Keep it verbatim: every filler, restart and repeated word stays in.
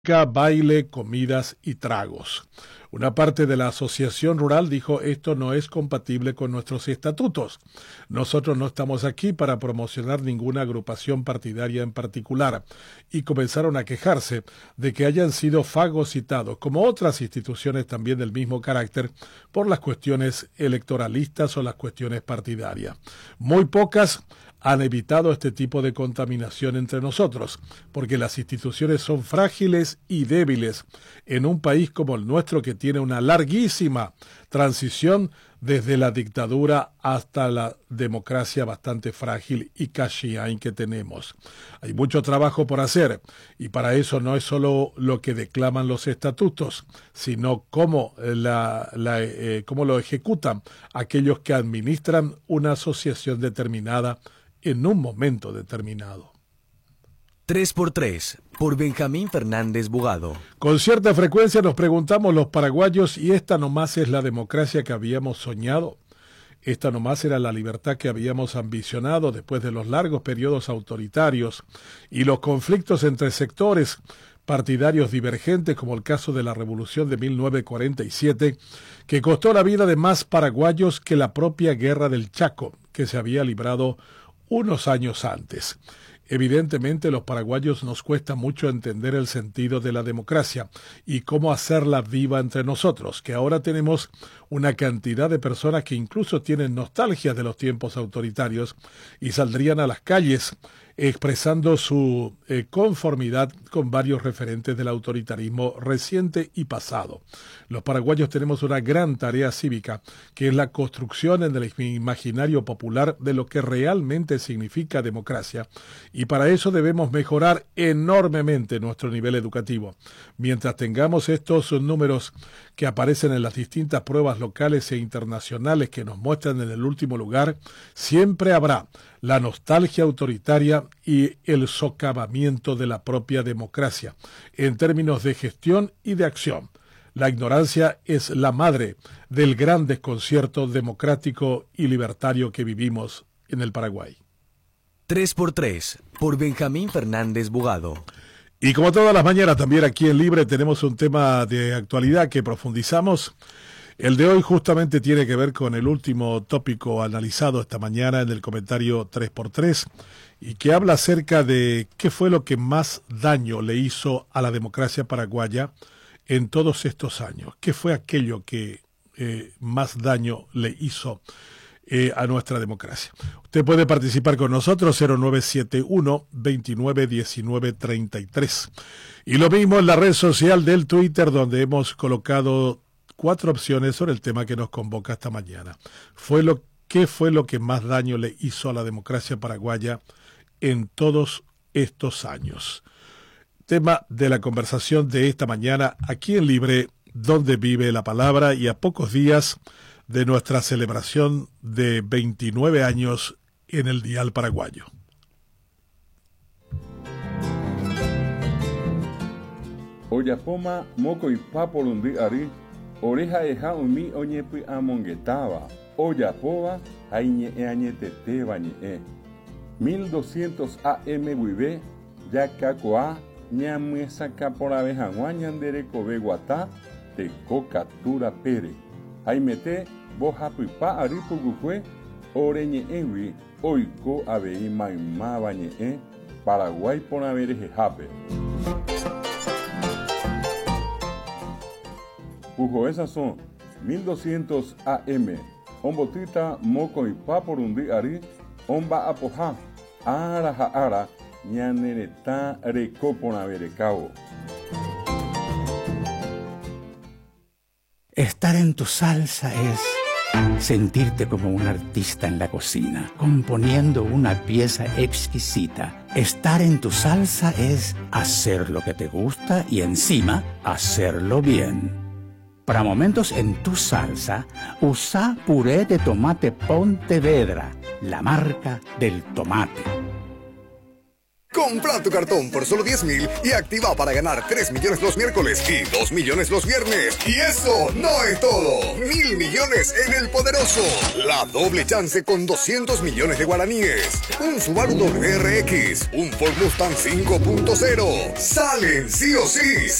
baile, comidas y tragos. Una parte de la asociación rural dijo esto no es compatible con nuestros estatutos. Nosotros no estamos aquí para promocionar ninguna agrupación partidaria en particular, y comenzaron a quejarse de que hayan sido fagocitados, como otras instituciones también del mismo carácter, por las cuestiones electoralistas o las cuestiones partidarias. Muy pocas han evitado este tipo de contaminación entre nosotros, porque las instituciones son frágiles y débiles en un país como el nuestro, que tiene una larguísima transición desde la dictadura hasta la democracia bastante frágil y cashiain que tenemos. Hay mucho trabajo por hacer, y para eso no es solo lo que declaman los estatutos, sino cómo, la, la, eh, cómo lo ejecutan aquellos que administran una asociación determinada en un momento determinado. tres por tres, por Benjamín Fernández Bugado. Con cierta frecuencia nos preguntamos los paraguayos, ¿y esta nomás es la democracia que habíamos soñado? ¿Esta nomás era la libertad que habíamos ambicionado después de los largos periodos autoritarios y los conflictos entre sectores partidarios divergentes, como el caso de la Revolución de mil novecientos cuarenta y siete, que costó la vida de más paraguayos que la propia Guerra del Chaco, que se había librado unos años antes? Evidentemente, los paraguayos nos cuesta mucho entender el sentido de la democracia y cómo hacerla viva entre nosotros, que ahora tenemos una cantidad de personas que incluso tienen nostalgia de los tiempos autoritarios y saldrían a las calles expresando su eh, conformidad con varios referentes del autoritarismo reciente y pasado. Los paraguayos tenemos una gran tarea cívica, que es la construcción en el imaginario popular de lo que realmente significa democracia, y para eso debemos mejorar enormemente nuestro nivel educativo. Mientras tengamos estos números que aparecen en las distintas pruebas locales e internacionales que nos muestran en el último lugar, siempre habrá la nostalgia autoritaria y el socavamiento de la propia democracia, en términos de gestión y de acción. La ignorancia es la madre del gran desconcierto democrático y libertario que vivimos en el Paraguay. tres por tres, por Benjamín Fernández Bugado. Y como todas las mañanas, también aquí en Libre tenemos un tema de actualidad que profundizamos. El de hoy justamente tiene que ver con el último tópico analizado esta mañana en el comentario tres por tres, y que habla acerca de qué fue lo que más daño le hizo a la democracia paraguaya en todos estos años. ¿Qué fue aquello que eh, más daño le hizo eh, a nuestra democracia? Usted puede participar con nosotros, cero nueve siete uno, veintinueve diecinueve treinta y tres. Y lo mismo en la red social del Twitter, donde hemos colocado cuatro opciones sobre el tema que nos convoca esta mañana. Fue lo, ¿Qué fue lo que más daño le hizo a la democracia paraguaya en todos estos años? Tema de la conversación de esta mañana aquí en Libre, donde vive la palabra, y a pocos días de nuestra celebración de veintinueve años en el dial paraguayo. Oyapoma moco y paporundi ari. Oreja eja umi oñepi amongetaba, oyapoa aiñe añetete bañe. mil doscientos A M Guibe, yacacoa, ñamuesa capora ñandere kobe guatá, te cocatura pere. Aimete, bojapipa aripuguque, oreñe enwi, oiko abei maima bañe, Paraguay por haber jejape. Pujo esas son mil doscientos A M. Ombotita moco y paporundi ari. Omba apoja. Ara ja ara. Ñanereta recopona verecao. Estar en tu salsa es sentirte como un artista en la cocina, componiendo una pieza exquisita. Estar en tu salsa es hacer lo que te gusta y encima hacerlo bien. Para momentos en tu salsa, usa puré de tomate Pontevedra, la marca del tomate. Compra tu cartón por solo diez mil y activa para ganar tres millones los miércoles y dos millones los viernes. Y eso no es todo. Mil millones en el Poderoso. La doble chance con doscientos millones de guaraníes. Un Subaru W R X. Un Ford Mustang cinco punto cero. Salen sí o sí.